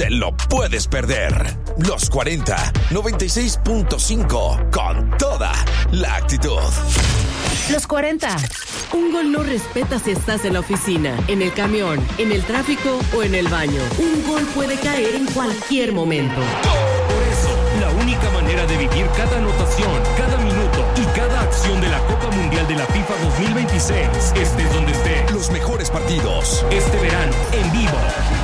te lo puedes perder. Los 40, 96.5, con toda la actitud. Los 40. Un gol no respeta si estás en la oficina, en el camión, en el tráfico o en el baño. Un gol puede caer en cualquier momento. Por eso, la única manera de vivir cada anotación, cada minuto y cada acción de la Copa Mundial de la FIFA 2026, estés donde estés. Los mejores partidos. Este verano, en vivo.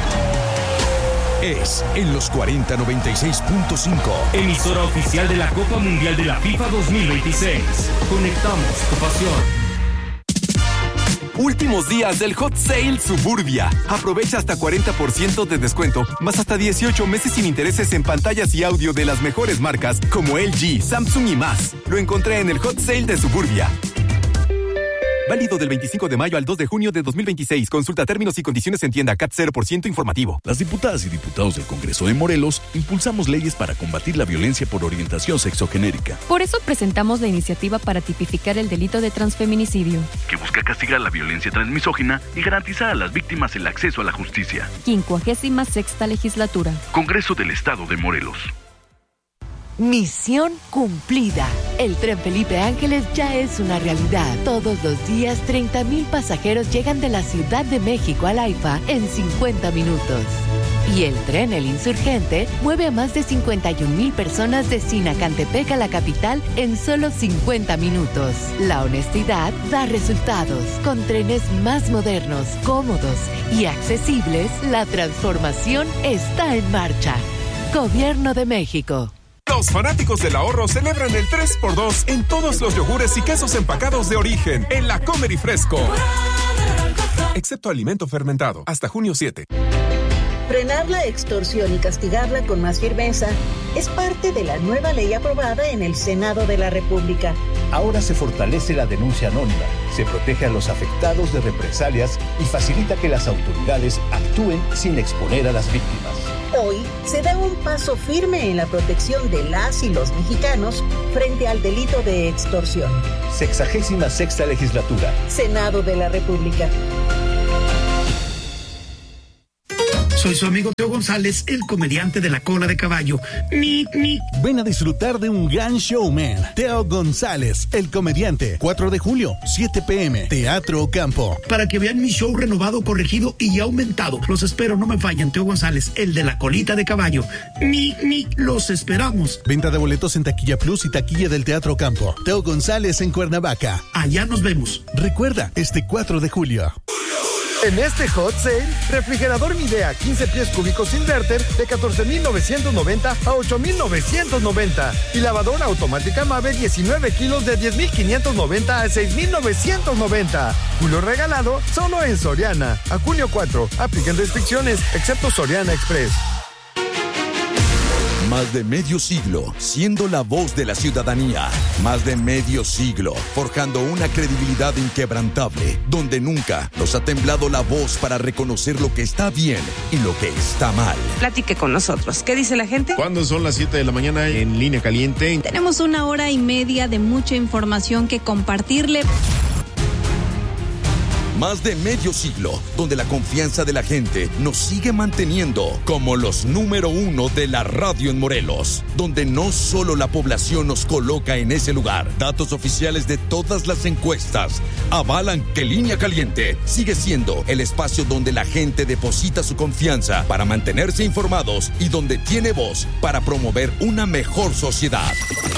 Es en los 40 96.5. Emisora oficial de la Copa Mundial de la FIFA 2026. Conectamos tu pasión. Últimos días del Hot Sale Suburbia. Aprovecha hasta 40% de descuento, más hasta 18 meses sin intereses en pantallas y audio de las mejores marcas como LG, Samsung y más. Lo encontré en el Hot Sale de Suburbia. Válido del 25 de mayo al 2 de junio de 2026. Consulta términos y condiciones en tienda. CAT 0% informativo. Las diputadas y diputados del Congreso de Morelos impulsamos leyes para combatir la violencia por orientación sexogenérica. Por eso presentamos la iniciativa para tipificar el delito de transfeminicidio, que busca castigar la violencia transmisógina y garantizar a las víctimas el acceso a la justicia. 56ª legislatura. Congreso del Estado de Morelos. Misión cumplida. El tren Felipe Ángeles ya es una realidad. Todos los días 30,000 pasajeros llegan de la Ciudad de México al AIFA en 50 minutos. Y el tren El Insurgente mueve a más de 51,000 personas de Sinacantepec a la capital en solo 50 minutos. La honestidad da resultados. Con trenes más modernos, cómodos y accesibles, la transformación está en marcha. Gobierno de México. Los fanáticos del ahorro celebran el 3x2 en todos los yogures y quesos empacados de origen en La Comer y Fresco. Excepto alimento fermentado, hasta junio 7. Frenar la extorsión y castigarla con más firmeza es parte de la nueva ley aprobada en el Senado de la República. Ahora se fortalece la denuncia anónima, se protege a los afectados de represalias y facilita que las autoridades actúen sin exponer a las víctimas. Hoy se da un paso firme en la protección de las y los mexicanos frente al delito de extorsión. 66ª legislatura. Senado de la República. Soy su amigo Teo González, el comediante de la cola de caballo. Ven a disfrutar de un gran showman. Teo González, el comediante. 4 de julio, 7 p.m. Teatro Campo. Para que vean mi show renovado, corregido y aumentado. Los espero, no me fallen. Teo González, el de la colita de caballo. Los esperamos. Venta de boletos en Taquilla Plus y Taquilla del Teatro Campo. Teo González en Cuernavaca. Allá nos vemos. Recuerda, este 4 de julio. En este hot sale, refrigerador Midea 15 pies cúbicos inverter de 14,990 a 8,990 y lavadora automática Mave 19 kilos de 10,590 a 6,990. Julio regalado solo en Soriana. A junio 4, apliquen restricciones, excepto Soriana Express. Más de medio siglo, siendo la voz de la ciudadanía. Más de medio siglo, forjando una credibilidad inquebrantable, donde nunca nos ha temblado la voz para reconocer lo que está bien y lo que está mal. Platique con nosotros. ¿Qué dice la gente? ¿Cuándo son las 7 de la mañana en Línea Caliente? Tenemos 1 hora y media de mucha información que compartirle. Más de medio siglo, donde la confianza de la gente nos sigue manteniendo como los número 1 de la radio en Morelos, donde no solo la población nos coloca en ese lugar. Datos oficiales de todas las encuestas avalan que Línea Caliente sigue siendo el espacio donde la gente deposita su confianza para mantenerse informados y donde tiene voz para promover una mejor sociedad.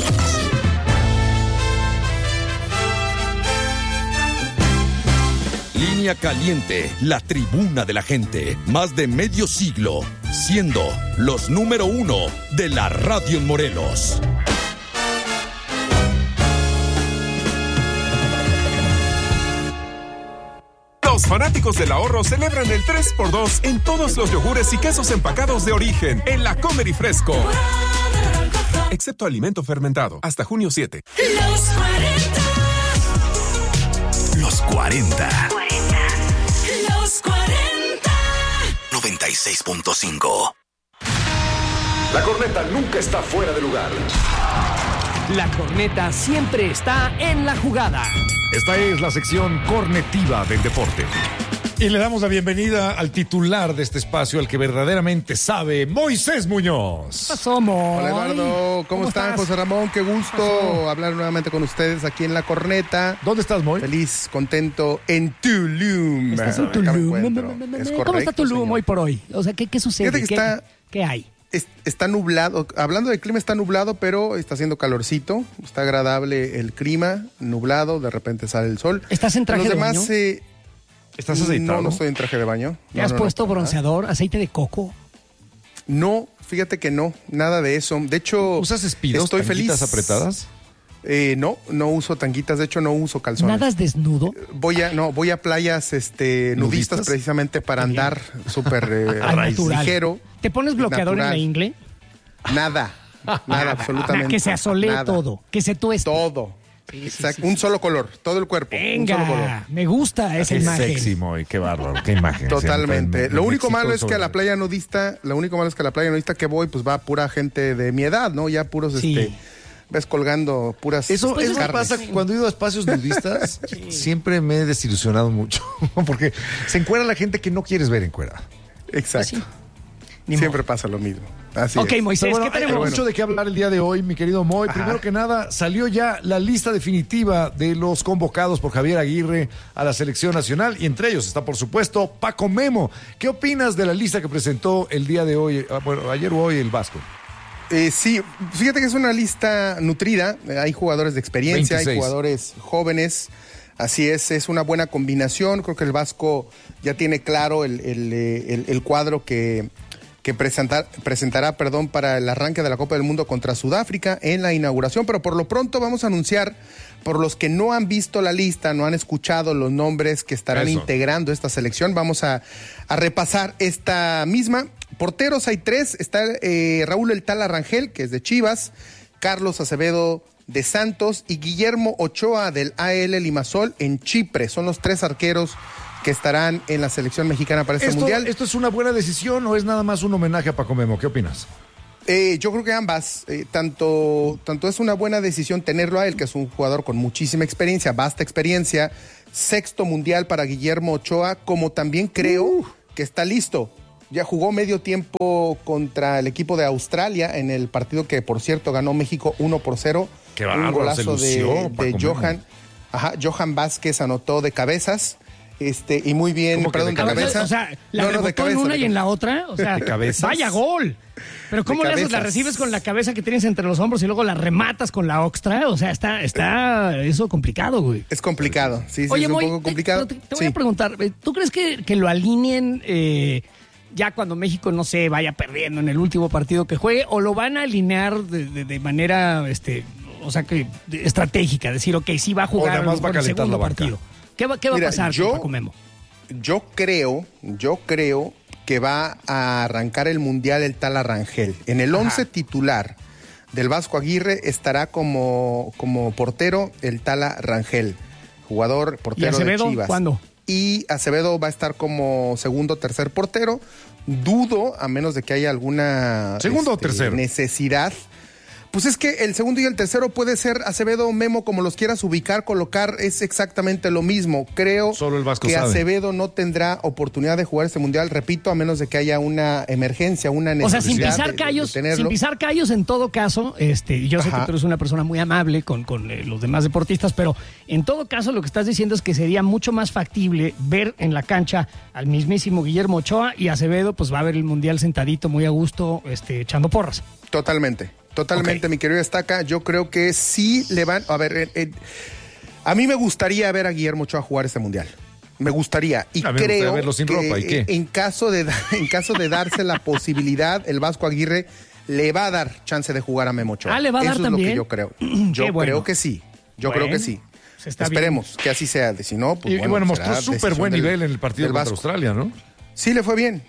Línea Caliente, la tribuna de la gente. Más de medio siglo, siendo los número 1 de la radio en Morelos. Los fanáticos del ahorro celebran el 3x2 en todos los yogures y quesos empacados de origen en La Comer y Fresco. Excepto alimento fermentado, hasta junio 7. Los 40. Los 40. Los 40. 96.5. La corneta nunca está fuera de lugar. La corneta siempre está en la jugada. Esta es la sección cornetiva del deporte. Y le damos la bienvenida al titular de este espacio, al que verdaderamente sabe, Moisés Muñoz. ¿Qué pasó, Moy? Hola, Eduardo. ¿Cómo están, José Ramón? Qué gusto hablar nuevamente con ustedes aquí en La Corneta. ¿Dónde estás, Moy? Feliz, contento en Tulum. ¿Estás en Tulum? ¿Cómo está Tulum hoy por hoy? O sea, ¿qué sucede? ¿Qué hay? Está nublado. Hablando de clima, está nublado, pero está haciendo calorcito. Está agradable el clima, nublado, de repente sale el sol. ¿Estás en traje de baño? ¿Estás aceitado? No estoy en traje de baño. ¿Te has puesto bronceador, aceite de coco? No, fíjate que no, nada de eso. De hecho, ¿usas espidos, estoy feliz. apretadas? No uso tanguitas, de hecho no uso calzones. ¿Nadas desnudo? Voy a playas nudistas precisamente para andar súper ligero. ¿Te pones bloqueador natural en la ingle? Nada, absolutamente. Que se asolee todo, que se tueste. Todo. Exacto. Un solo color, todo el cuerpo. Venga, un solo color. Me gusta esa imagen. Qué sexy, Moy, qué bárbaro, qué imagen. Totalmente. Lo único malo es que a la playa nudista, que voy, pues va pura gente de mi edad, ¿no? Ya puros, ves colgando puras. Eso pasa cuando he ido a espacios nudistas. Siempre me he desilusionado mucho, porque se encuera la gente que no quieres ver encuerada. Exacto. Siempre pasa lo mismo. Así es. Moisés, bueno, ¿qué tenemos? Hay mucho de qué hablar el día de hoy, mi querido Moy. Ajá. Primero que nada, salió ya la lista definitiva de los convocados por Javier Aguirre a la selección nacional, y entre ellos está, por supuesto, Paco Memo. ¿Qué opinas de la lista que presentó el día de hoy, ayer o hoy, el Vasco? Sí, fíjate que es una lista nutrida. Hay jugadores de experiencia, 26. Hay jugadores jóvenes. Así es una buena combinación. Creo que el Vasco ya tiene claro el cuadro que presentará para el arranque de la Copa del Mundo contra Sudáfrica en la inauguración, pero por lo pronto vamos a anunciar, por los que no han visto la lista, no han escuchado los nombres que estarán integrando esta selección, vamos a repasar esta misma. Porteros hay 3, está Raúl El Tala Rangel, que es de Chivas, Carlos Acevedo de Santos y Guillermo Ochoa del AL Limassol en Chipre. Son los 3 arqueros que estarán en la selección mexicana para este mundial. ¿Esto es una buena decisión o es nada más un homenaje a Paco Memo? ¿Qué opinas? Yo creo que ambas. Tanto es una buena decisión tenerlo a él, que es un jugador con muchísima experiencia, vasta experiencia, 6º mundial para Guillermo Ochoa, como también creo que está listo. Ya jugó medio tiempo contra el equipo de Australia en el partido que, por cierto, ganó México 1-0. Qué bárbaro, un golazo se lució, de Johan. Johan Vázquez anotó de cabezas. Y muy bien, perdón, de cabeza. O sea, la rebotó en una y en la otra. O sea, vaya gol. Pero ¿cómo le haces? ¿La recibes con la cabeza que tienes entre los hombros y luego la rematas con la oxtra? O sea, está eso complicado, güey. Es complicado, sí, Oye, es un poco complicado. Te voy a preguntar, ¿tú crees que lo alineen ya cuando México, no sé, vaya perdiendo en el último partido que juegue, o lo van a alinear de manera, o sea, que estratégica? Decir, ok, sí va a jugar el segundo partido. ¿Qué va a pasar con Paco Memo? Yo creo que va a arrancar el Mundial el Tala Rangel. En el 11 titular del Vasco Aguirre estará como portero el Tala Rangel, portero de Chivas. ¿Cuándo? Y Acevedo va a estar como segundo o tercer portero. Dudo, a menos de que haya alguna ¿segundo o tercero? Necesidad. Pues es que el segundo y el tercero puede ser Acevedo o Memo, como los quieras ubicar, colocar, es exactamente lo mismo. Creo solo el Vasco que sabe. Acevedo no tendrá oportunidad de jugar este mundial, repito, a menos de que haya una emergencia, una necesidad. O sea, sin pisar callos en todo caso, yo sé que tú eres una persona muy amable con los demás deportistas, pero en todo caso lo que estás diciendo es que sería mucho más factible ver en la cancha al mismísimo Guillermo Ochoa, y Acevedo pues va a ver el mundial sentadito, muy a gusto, echando porras. Totalmente, okay. Mi querido Estaca, yo creo que sí le van, a ver, a mí me gustaría ver a Guillermo Ochoa jugar este mundial. Me gustaría, y creo verlo sin que ropa, ¿y qué? en caso de darse la posibilidad, el Vasco Aguirre le va a dar chance de jugar a Memo Ochoa. ¿Le va a dar también? Es lo que yo creo. Yo creo que sí. Creo que sí. Esperemos que así sea. Si no, pues y bueno, mostró súper buen nivel en el partido contra Australia, ¿no? Sí, le fue bien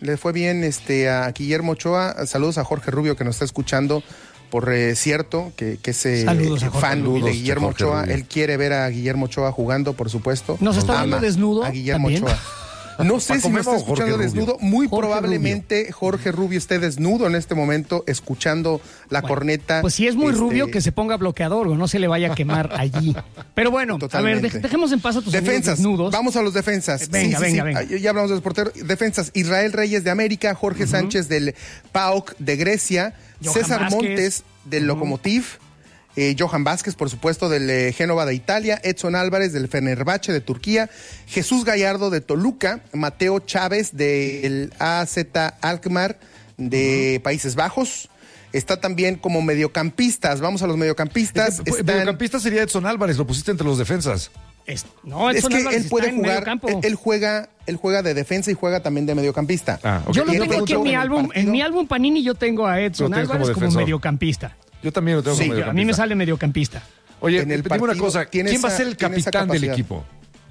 a Guillermo Ochoa. Saludos a Jorge Rubio, que nos está escuchando, por cierto, que es fan de Guillermo Ochoa. Él quiere ver a Guillermo Ochoa jugando, por supuesto. ¿Nos está viendo desnudo a Guillermo también? Ochoa. No sé si me está escuchando desnudo. Muy Jorge probablemente Rubio. Jorge Rubio esté desnudo en este momento escuchando la corneta. Pues si es muy rubio, que se ponga bloqueador o no se le vaya a quemar allí. Pero bueno, Totalmente. a ver, dejemos en paz a tus defensas. desnudos. Vamos a los defensas. Venga. Ya hablamos de los porteros. Defensas. Israel Reyes de América, Jorge Sánchez del PAOK de Grecia, Johan César Vázquez. Montes del Lokomotiv, Johan Vázquez, por supuesto, del Génova de Italia, Edson Álvarez del Fenerbahce de Turquía, Jesús Gallardo de Toluca, Mateo Chávez del AZ Alkmaar de Países Bajos. Está también como mediocampistas. Vamos a los mediocampistas. Mediocampista sería Edson Álvarez, lo pusiste entre los defensas. No, es Edson que Álvarez él puede está en jugar, medio campo. él juega de defensa y juega también de mediocampista. Yo lo tengo aquí en mi álbum Panini, yo tengo a Edson Álvarez como mediocampista. Yo también lo tengo como mediocampista. A mí me sale mediocampista. Oye, dime una cosa, ¿quién va a ser el capitán del equipo?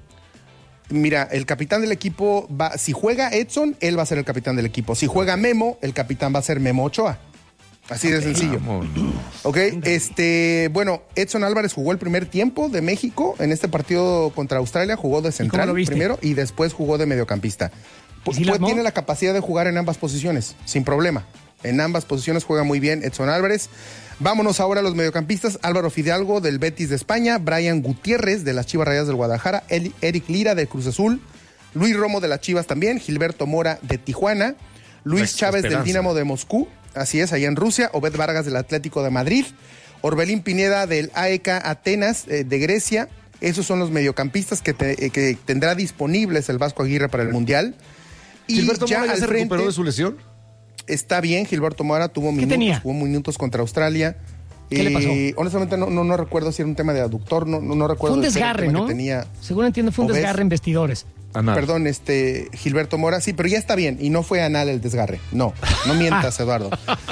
Mira, el capitán del equipo si juega Edson, él va a ser el capitán del equipo. Si juega Memo, el capitán va a ser Memo Ochoa. Así de sencillo. Ok, bueno, Edson Álvarez jugó el primer tiempo de México en este partido contra Australia, jugó de central primero y después jugó de mediocampista. Tiene la capacidad de jugar en ambas posiciones, sin problema. En ambas posiciones juega muy bien Edson Álvarez. Vámonos ahora a los mediocampistas. Álvaro Fidalgo del Betis de España, Brian Gutiérrez de las Chivas Rayadas del Guadalajara, Eric Lira de Cruz Azul, Luis Romo de las Chivas también, Gilberto Mora de Tijuana, Luis Chávez del Dinamo de Moscú, así es, allá en Rusia, Obed Vargas del Atlético de Madrid, Orbelín Pineda del AEK Atenas de Grecia. Esos son los mediocampistas que tendrá disponibles el Vasco Aguirre para el Mundial. Y ¿Gilberto Mora ya se recuperó de su lesión? Está bien, Gilberto Mora tuvo minutos, jugó minutos contra Australia. ¿Qué le pasó? Honestamente no recuerdo si era un tema de aductor, no recuerdo. Fue un desgarre, ¿no? Según entiendo, fue un desgarre en vestidores. Anal. Perdón, Gilberto Mora, sí, pero ya está bien, y no fue anal el desgarre. No mientas, Eduardo.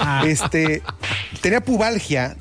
Tenía pubalgia.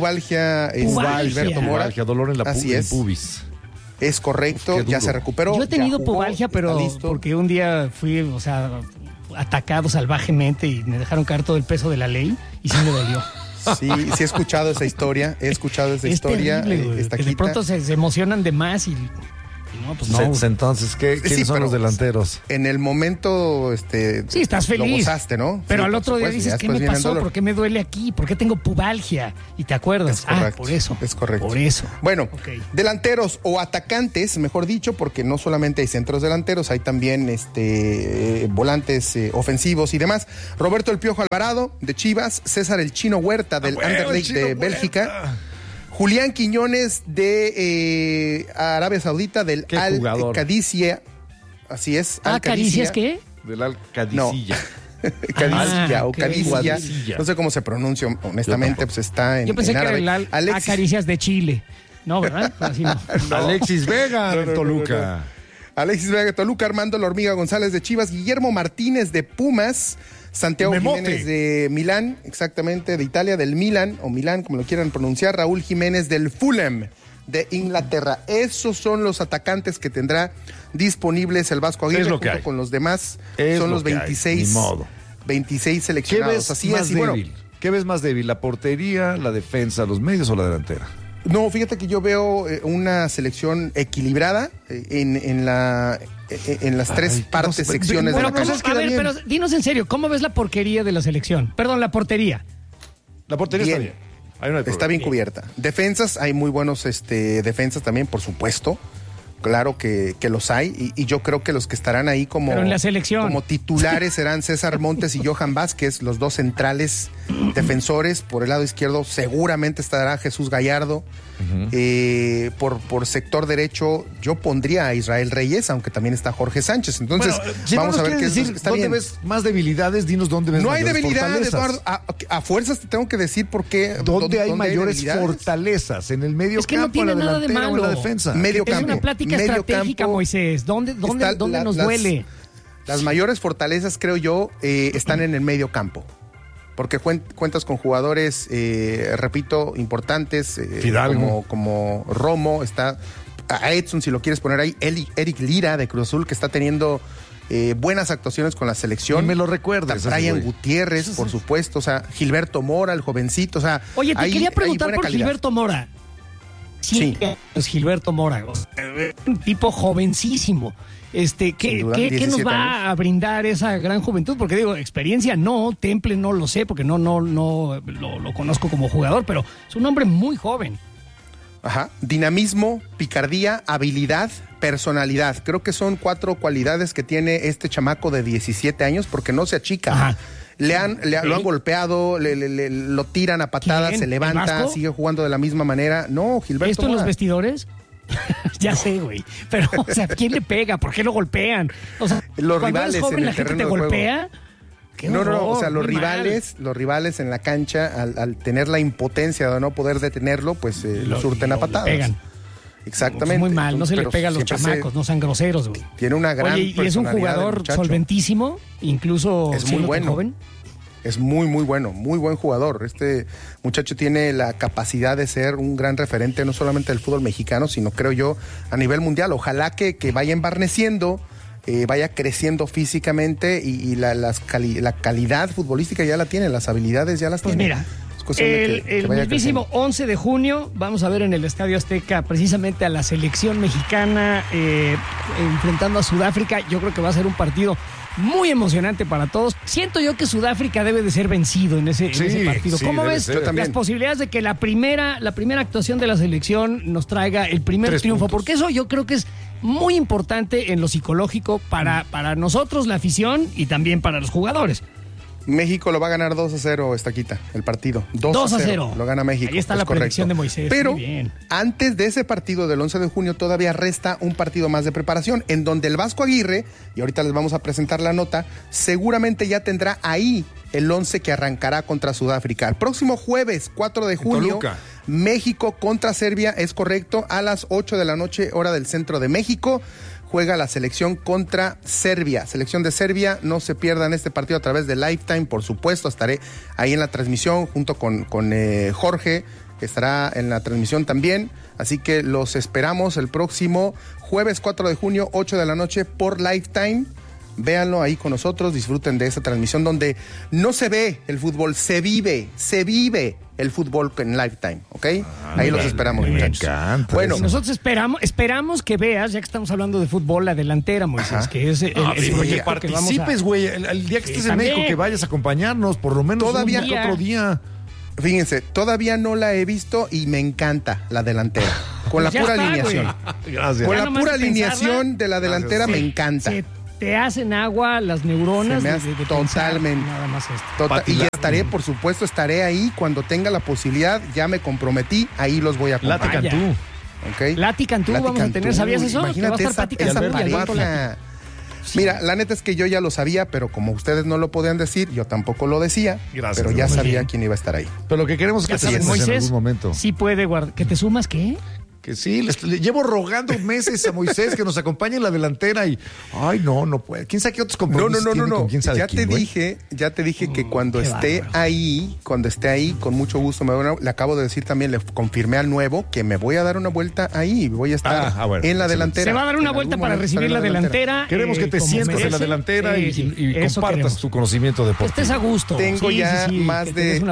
Gilberto Mora. Pubalgia, dolor en la pubis. Es correcto, ya se recuperó. Yo he tenido pubalgia, pero porque un día fui, atacado salvajemente y me dejaron caer todo el peso de la ley y sí me dolió. Sí he escuchado esa historia. Es terrible, que de pronto se emocionan de más y no, pues no. Entonces, ¿quiénes son los delanteros? En el momento, sí, estás feliz. Lo gozaste, ¿no? Pero sí, al otro día dices, ¿qué me pasó? ¿Por qué me duele aquí? ¿Por qué tengo pubalgia? Y te acuerdas. Por eso. Es correcto. Por eso. Bueno, delanteros o atacantes, mejor dicho, porque no solamente hay centros delanteros, hay también volantes ofensivos y demás. Roberto El Piojo Alvarado, de Chivas, César El Chino Huerta, del Anderlecht de Bélgica. Julián Quiñones de Arabia Saudita, del Al-Qadisiyah. Así es. ¿Caricias qué? Del Al-Qadisiyah. Qadisiyah. No sé cómo se pronuncia, honestamente, pues está en. Yo pensé en que árabe. era el Acaricias de Chile. No, ¿verdad? Así no. Alexis Vega de Toluca. Alexis Vega de Toluca, Armando La Hormiga González de Chivas, Guillermo Martínez de Pumas, Santiago Jiménez de Milán, exactamente, de Italia, del Milan, o Milán, como lo quieran pronunciar, Raúl Jiménez del Fulham de Inglaterra. Esos son los atacantes que tendrá disponibles el Vasco Aguirre, junto con los demás. Son los 26, 26 seleccionados. Así es. ¿Qué ves más débil? ¿La portería, la defensa, los medios o la delantera? No, fíjate que yo veo una selección equilibrada en las tres secciones de la cancha. Pero dinos en serio, ¿cómo ves la porquería de la selección? Perdón, la portería. La portería está bien. Está bien cubierta. Defensas, hay muy buenos defensas también, por supuesto. Claro que los hay, y yo creo que los que estarán ahí como, pero en la selección, como titulares serán César Montes y Johan Vázquez, los dos centrales defensores. Por el lado izquierdo seguramente estará Jesús Gallardo. Por sector derecho yo pondría a Israel Reyes, aunque también está Jorge Sánchez. Entonces, vamos a ver qué está ¿dónde bien. ves más debilidades? Dinos dónde ves no mayores hay debilidades, fortalezas. Eduardo. A fuerzas te tengo que decir por qué. ¿Dónde hay mayores fortalezas? ¿En el medio campo, no tiene en la nada de malo. o en la defensa? Medio campo. Es una plática estratégica, Moisés. ¿Dónde nos duele? Las mayores fortalezas, creo yo, están en el medio campo. Porque cuentas con jugadores, repito, importantes, como Romo, está a Edson, si lo quieres poner ahí, Eric Lira de Cruz Azul, que está teniendo buenas actuaciones con la selección. Y me lo recuerdas. Brian Gutiérrez, por supuesto, Gilberto Mora, el jovencito, Oye, te quería preguntar por calidad. Gilberto Mora. 17 años, Gilberto Mora. Un tipo jovencísimo. ¿Qué nos va a brindar esa gran juventud? Porque digo, experiencia no, temple no lo sé, porque no lo conozco como jugador, pero es un hombre muy joven. Ajá. Dinamismo, picardía, habilidad, personalidad. Creo que son 4 cualidades que tiene este chamaco de 17 años porque no se achica. Ajá. Lo han golpeado, lo tiran a patadas, ¿quién? Se levanta, sigue jugando de la misma manera. No, Gilberto ¿esto en los vestidores? Ya sé, güey. Pero, o sea, ¿quién le pega? ¿Por qué lo golpean? O sea, los cuando rivales eres joven, en la el gente te terreno de golpea. No, o sea, los rivales en la cancha, al tener la impotencia de no poder detenerlo, pues lo surten a patadas. Le pegan. Exactamente. Muy mal, no se le pega a los chamacos, no sean groseros, güey. Tiene una gran personalidad. Y es un jugador solventísimo, incluso es muy bueno. Joven. Es muy bueno, muy buen jugador. Este muchacho tiene la capacidad de ser un gran referente, no solamente del fútbol mexicano, sino creo yo a nivel mundial. Ojalá que vaya embarneciendo, vaya creciendo físicamente y la calidad futbolística ya la tiene, las habilidades ya las tiene. Mira, el mismísimo 11 de junio vamos a ver en el Estadio Azteca precisamente a la selección mexicana enfrentando a Sudáfrica. Yo creo que va a ser un partido muy emocionante para todos. Siento yo que Sudáfrica debe de ser vencido en ese partido. ¿Cómo ves las posibilidades de que la primera actuación de la selección nos traiga el primer 3 triunfo? Porque eso yo creo que es muy importante en lo psicológico para nosotros, la afición, y también para los jugadores. México lo va a ganar 2-0, Estaquita, el partido. 2-0. Lo gana México. Ahí está la predicción de Moisés. Pero antes de ese partido del 11 de junio todavía resta un partido más de preparación en donde el Vasco Aguirre, y ahorita les vamos a presentar la nota, seguramente ya tendrá ahí el 11 que arrancará contra Sudáfrica. El próximo jueves 4 de junio, México contra Serbia, es correcto, a las 8 de la noche, hora del centro de México. Juega la selección contra Serbia. Selección de Serbia, no se pierdan este partido a través de Lifetime, por supuesto. Estaré ahí en la transmisión junto con Jorge, que estará en la transmisión también. Así que los esperamos el próximo jueves 4 de junio, 8 de la noche por Lifetime. Véanlo ahí con nosotros, disfruten de esta transmisión donde no se ve el fútbol, se vive el fútbol en Lifetime, ¿ok? Ahí los esperamos, muchachos. Me encanta. Bueno, nosotros esperamos que veas, ya que estamos hablando de fútbol, la delantera, Moisés, que es el proyecto que participes, güey, el día que estés en México, que vayas a acompañarnos, por lo menos todavía otro día. Fíjense, todavía no la he visto y me encanta la delantera. Con la pura alineación. Gracias. Con la pura alineación de la delantera me encanta. Te hacen agua las neuronas. Totalmente. Nada más esto. Y estaré, por supuesto, estaré ahí cuando tenga la posibilidad. Ya me comprometí, ahí los voy a acompañar. Lati Cantú. Okay. Lati Cantú vamos a tener, ¿sabías eso? Imagínate esa pareja. Mira, la neta es que yo ya lo sabía, pero como ustedes no lo podían decir, yo tampoco lo decía. Gracias, pero ya sabía quién iba a estar ahí. Pero lo que queremos es que te sumes en algún momento. Sí puede guardar. ¿Que te sumas qué? Que sí, le llevo rogando meses a Moisés que nos acompañe en la delantera y ay, no puede. ¿Quién sabe qué otros compromisos tiene con quién sabe ya quién, ya te dije que cuando esté ahí, con mucho gusto le acabo de decir también, le confirmé al nuevo que me voy a dar una vuelta ahí, voy a estar en la delantera. Se va a dar una vuelta para recibir la delantera. Queremos que te sientas en la delantera y compartas tu conocimiento deportivo. Estés a gusto. Tengo más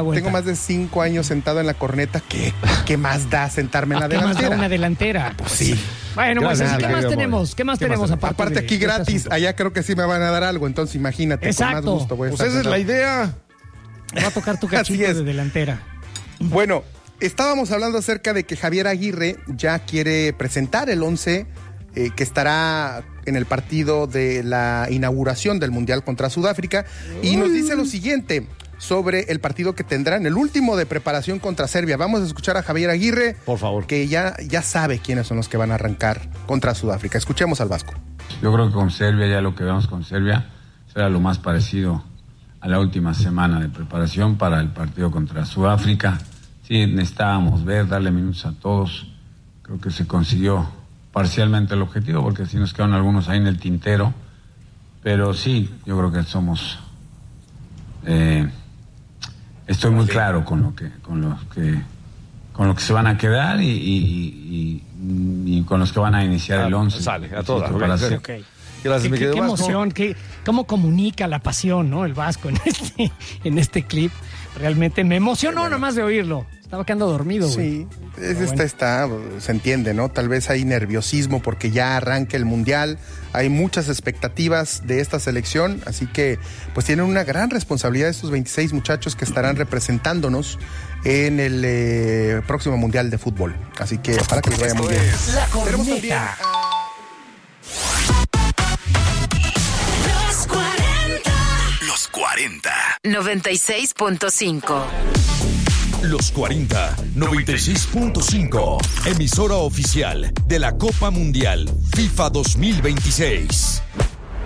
de 5 años sentado en la corneta. ¿Qué más da sentarme en la delantera? Una delantera. Pues sí. Bueno, pues, ¿qué más tenemos? ¿Qué más tenemos aparte aquí gratis? Allá creo que sí me van a dar algo, entonces imagínate. Exacto. Con más gusto voy a estar. Pues esa es la idea. Va a tocar tu cachito de delantera. Bueno, estábamos hablando acerca de que Javier Aguirre ya quiere presentar el 11 que estará en el partido de la inauguración del Mundial contra Sudáfrica y nos dice lo siguiente sobre el partido que tendrán, el último de preparación contra Serbia. Vamos a escuchar a Javier Aguirre, por favor, que ya sabe quiénes son los que van a arrancar contra Sudáfrica. Escuchemos al Vasco. Yo creo que con Serbia, ya lo que vemos con Serbia, será lo más parecido a la última semana de preparación para el partido contra Sudáfrica. Sí, necesitábamos darle minutos a todos. Creo que se consiguió parcialmente el objetivo, porque sí nos quedaron algunos ahí en el tintero. Pero sí, yo creo que somos... estoy muy claro con lo que se van a quedar y con los que van a iniciar el 11. Sale, a todas. Okay. Gracias, qué emoción, cómo comunica la pasión, ¿no? El Vasco en este clip. Realmente me emocionó nomás de oírlo. Estaba quedando dormido, güey. Sí, se entiende, ¿no? Tal vez hay nerviosismo porque ya arranca el Mundial, hay muchas expectativas de esta selección, así que pues tienen una gran responsabilidad estos 26 muchachos que estarán representándonos en el próximo Mundial de Fútbol. Así que para que les vaya muy bien. La Corneta. Los 40. 96.5. Los 40, 96.5. Emisora oficial de la Copa Mundial FIFA 2026.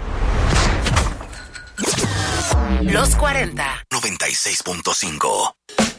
Los 40. 96.5.